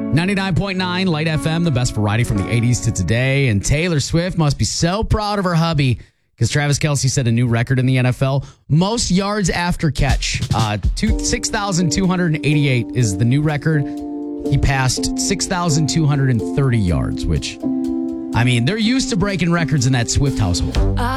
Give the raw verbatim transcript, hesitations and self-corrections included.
ninety-nine point nine Light F M, the best variety from the eighties to today. And Taylor Swift must be so proud of her hubby because Travis Kelce set a new record in the N F L. Most yards after catch. Uh, two, six thousand two hundred eighty-eight is the new record. He passed six thousand two hundred thirty yards, which, I mean, they're used to breaking records in that Swift household.